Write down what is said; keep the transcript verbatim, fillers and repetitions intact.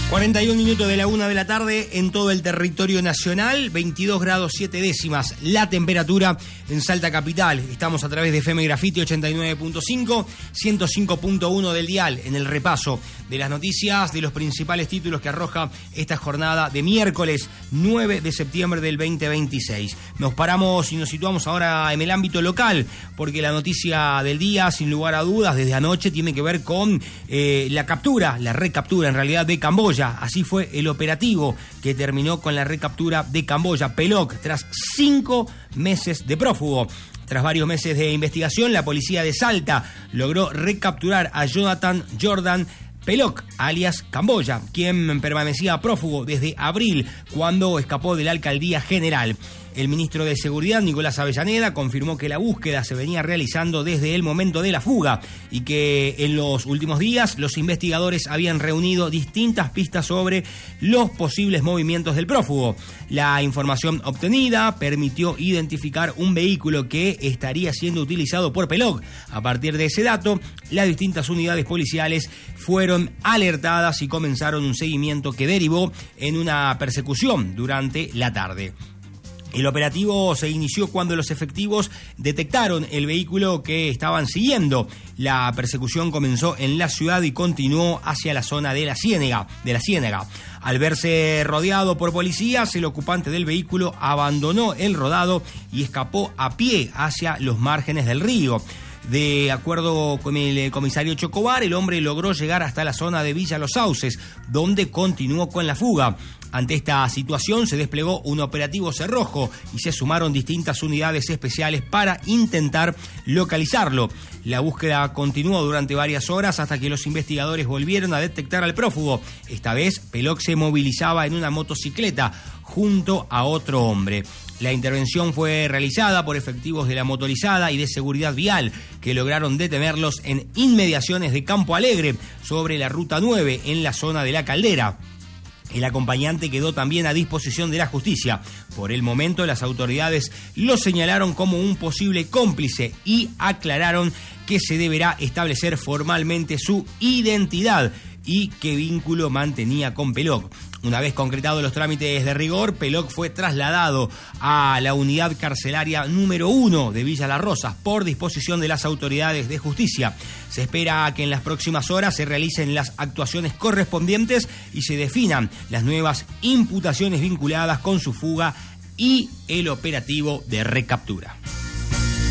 cuarenta y un minutos de la una de la tarde en todo el territorio nacional, veintidós grados siete décimas la temperatura en Salta Capital. Estamos a través de F M Graffiti ochenta y nueve punto cinco, ciento cinco punto uno del dial en el repaso de las noticias de los principales títulos que arroja esta jornada de miércoles nueve de septiembre del veinte veintiséis. Nos paramos y nos situamos ahora en el ámbito local porque la noticia del día, sin lugar a dudas, desde anoche tiene que ver con eh, la captura, la recaptura en realidad de Camboya. Así fue el operativo que terminó con la recaptura de Camboya. Pelok, tras cinco meses de prófugo. Tras varios meses de investigación, la policía de Salta logró recapturar a Jonathan Jordan Pelok, alias Camboya, quien permanecía prófugo desde abril, cuando escapó de la alcaldía general. El ministro de Seguridad, Nicolás Avellaneda, confirmó que la búsqueda se venía realizando desde el momento de la fuga y que en los últimos días los investigadores habían reunido distintas pistas sobre los posibles movimientos del prófugo. La información obtenida permitió identificar un vehículo que estaría siendo utilizado por Pelok. A partir de ese dato, las distintas unidades policiales fueron alertadas y comenzaron un seguimiento que derivó en una persecución durante la tarde. El operativo se inició cuando los efectivos detectaron el vehículo que estaban siguiendo. La persecución comenzó en la ciudad y continuó hacia la zona de la Ciénega, de la Ciénega. Al verse rodeado por policías, el ocupante del vehículo abandonó el rodado y escapó a pie hacia los márgenes del río. De acuerdo con el comisario Chocobar, el hombre logró llegar hasta la zona de Villa Los Sauces, donde continuó con la fuga. Ante esta situación se desplegó un operativo cerrojo y se sumaron distintas unidades especiales para intentar localizarlo. La búsqueda continuó durante varias horas hasta que los investigadores volvieron a detectar al prófugo. Esta vez, Pelok se movilizaba en una motocicleta junto a otro hombre. La intervención fue realizada por efectivos de la motorizada y de seguridad vial, que lograron detenerlos en inmediaciones de Campo Alegre, sobre la ruta nueve, en la zona de La Caldera. El acompañante quedó también a disposición de la justicia. Por el momento, las autoridades lo señalaron como un posible cómplice y aclararon que se deberá establecer formalmente su identidad y qué vínculo mantenía con Pelok. Una vez concretados los trámites de rigor, Pelok fue trasladado a la unidad carcelaria número uno de Villa Las Rosas por disposición de las autoridades de justicia. Se espera que en las próximas horas se realicen las actuaciones correspondientes y se definan las nuevas imputaciones vinculadas con su fuga y el operativo de recaptura.